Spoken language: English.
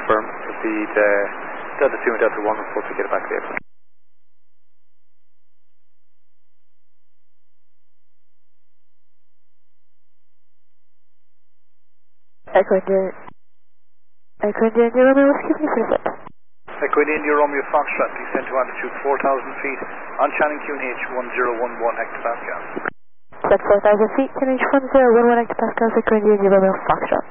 confirm. Proceed Delta 2 and Delta 1 will to get it back to the airport. Echo India Romeo Whiskey, please reset. Echo India Romeo Foxtrot, descend to altitude 4,000 feet on Channing QNH 1011 hectopascals. Set 4,000 feet, QNH 1011 hectopascals, Echo India Romeo Foxtrot.